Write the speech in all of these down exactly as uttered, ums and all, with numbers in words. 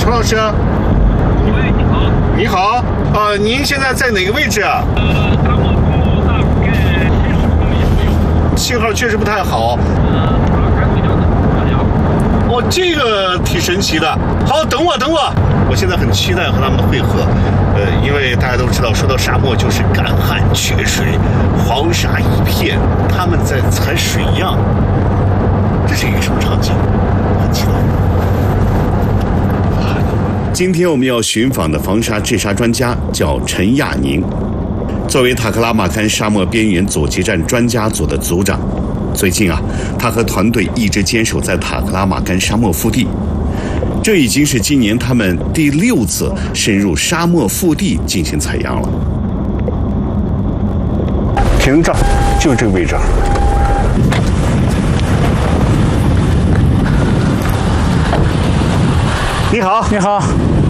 陈老师。 喂，你好。 你好，呃，您现在在哪个位置啊？ 呃，沙漠公路大概七十公里左右。 信号确实不太好。 呃，海水量的测量。 哦，这个挺神奇的。好，等我，等我。我现在很期待和他们的会合，呃，因为大家都知道，说到沙漠就是干旱缺水，黄沙一片，他们在采水样，这是一个什么场景？很期待。今天我们要寻访的防沙治沙专家叫陈亚宁，作为塔克拉玛干沙漠边缘阻击战专家组的组长，最近啊，他和团队一直坚守在塔克拉玛干沙漠腹地。这已经是今年他们第六次深入沙漠腹地进行采样了。停这儿，就这个位置。你好， 你好，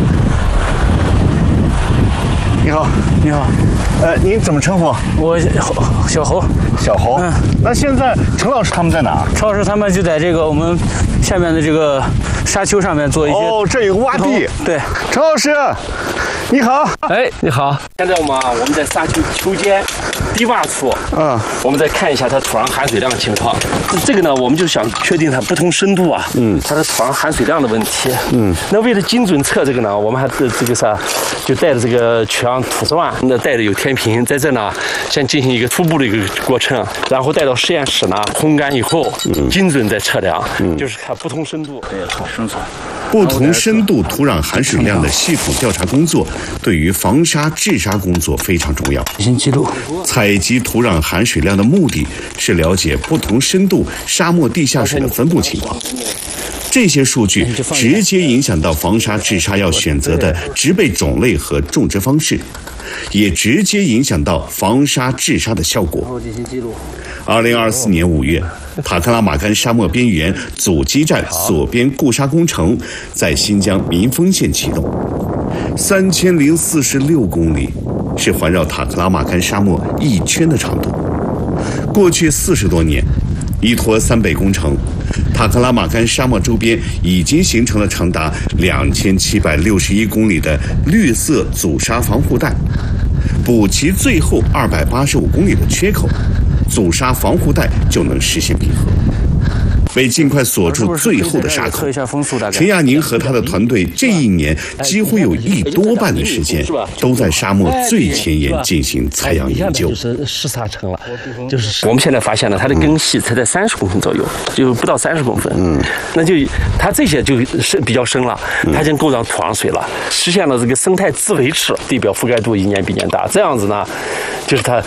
你好， 你好。 呃，您怎么称呼？ 我小侯。 小侯。 嗯。 那现在陈老师他们在哪儿？ 陈老师他们就在这个我们下面的这个沙丘上面做一些。 哦，这有个洼地。 对。 陈老师，你好。 哎，你好。现在我们啊，我们在沙丘丘间低洼处， 嗯， 我们再看一下它土壤含水量的情况。这个呢，我们就想确定它不同深度啊，嗯，它的土壤含水量的问题。嗯。那为了精准测这个呢，我们还这个啥，就带着这个取样土石腕，那带着有天平，在这呢先进行一个初步的一个过程，然后带到实验室呢烘干以后，嗯，精准再测量，嗯，就是看不同深度。对，好，深层。 不同深度土壤含水量的系统调查工作，对于防沙治沙工作非常重要。 先记录。 采集土壤含水量的目的是了解不同深度沙漠地下水的分布情况。这些数据直接影响到防沙治沙要选择的植被种类和种植方式，也直接影响到防沙治沙的效果。二零二四年五月，塔克拉玛干沙漠边缘阻击战锁边固沙工程在新疆民丰县启动，三千零四十六公里，是环绕塔克拉玛干沙漠一圈的长度。过去四十多年，依托三北工程，塔克拉玛干沙漠周边已经形成了长达两千七百六十一公里的绿色阻沙防护带，补齐最后二百八十五公里的缺口，阻沙防护带就能实现闭合。为尽快锁住最后的沙口，陈亚宁和他的团队这一年几乎有一多半的时间都在沙漠最前沿进行采样研究。 就是湿沙层了，就是我们现在发现了它的根系才在三十公分左右，就不到三十公分。嗯，那就它这些就是比较深了，它已经够让土壤水了，实现了这个生态自维持，地表覆盖度一年比一年大。这样子呢，就是它